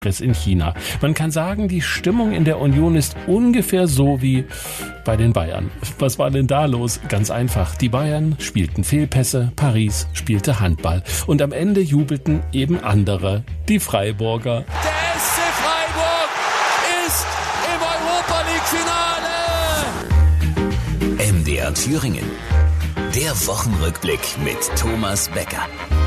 in China. Man kann sagen, die Stimmung in der Union ist ungefähr so wie bei den Bayern. Was war denn da los? Ganz einfach. Die Bayern spielten Fehlpässe, Paris spielte Handball und am Ende jubelten eben andere, die Freiburger. Der SC Freiburg ist im Europa-League-Finale! MDR Thüringen. Der Wochenrückblick mit Thomas Becker.